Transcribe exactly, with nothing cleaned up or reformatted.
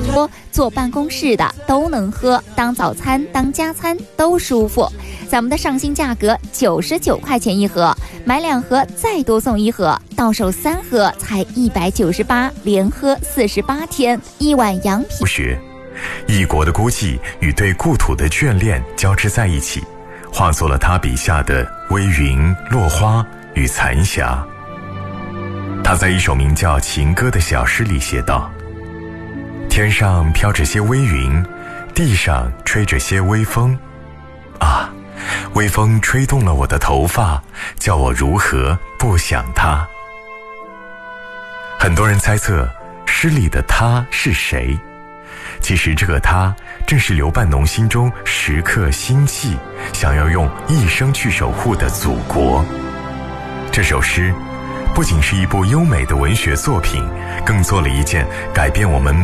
坐办公室的都能喝，当早餐当加餐都舒服。咱们的上新价格九十九块钱一盒，买两盒再多送一盒，到手三盒才一百九十八，连喝四十八天，一碗羊皮。 学异国的孤寂与对故土的眷恋交织在一起，化作了他笔下的微云、落花与残霞。他在一首名叫《情歌》的小诗里写道：天上飘着些微云，地上吹着些微风，啊，微风吹动了我的头发，叫我如何不想他。很多人猜测诗里的他是谁，其实这个他正是刘半农心中时刻心悸，想要用一生去守护的祖国。这首诗不仅是一部优美的文学作品，更做了一件改变我们